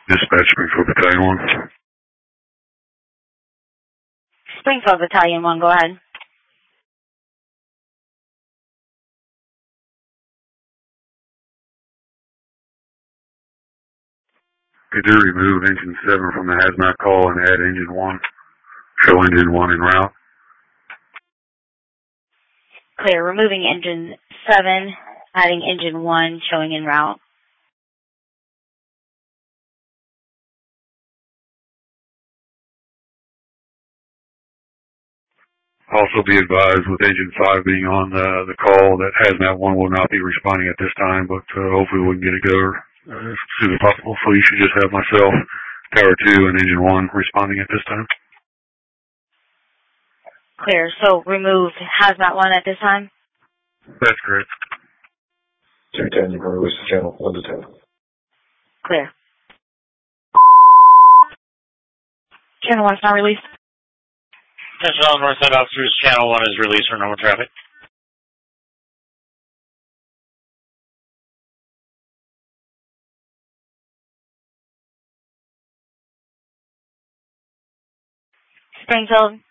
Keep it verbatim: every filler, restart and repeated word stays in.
Dispatch Springfield Battalion one. Springfield Battalion one, go ahead. Could you remove engine seven from the hazmat call and add engine one? Show engine one en route. Clear. Removing engine seven, adding engine one, showing en route. Also be advised with engine five being on the, the call that hazmat one will not be responding at this time, but uh, hopefully we can get it go uh, as soon as possible. So you should just have myself, Tower two, and engine one responding at this time. Clear. So remove hazmat one at this time? That's correct. two ten, you can release the channel one to ten. Clear. Channel one's not released. Attention all north side officers, channel one is released for normal traffic. Springfield